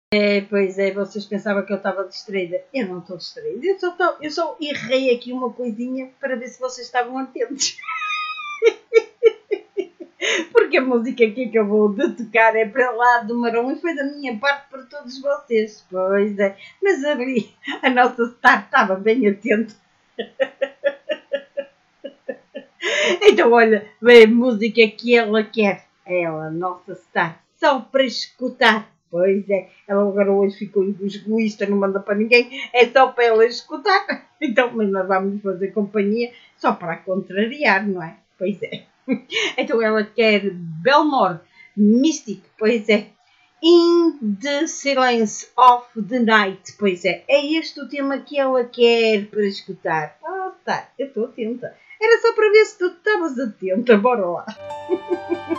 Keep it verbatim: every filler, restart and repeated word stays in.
É, pois é, vocês pensavam que eu estava distraída. Eu não estou distraída, eu só, tô, eu só errei aqui uma coisinha para ver se vocês estavam atentos. Porque a música aqui que eu vou de tocar é para lá do Marão e foi da minha parte para todos vocês. Pois é, mas ali a nossa star estava bem atenta. Então, olha, vem a música que ela quer. Ela, a nossa star, só para escutar. Pois é, ela agora hoje ficou egoísta, não manda para ninguém, é só para ela escutar. Então, mas nós vamos fazer companhia só para contrariar, não é? Pois é. Então ela quer Belmore, Mystic, pois é. In the Silence of the Night, pois é. É este o tema que ela quer para escutar. Ah, tá, eu estou atenta. Era só para ver se tu estavas atenta. Bora lá.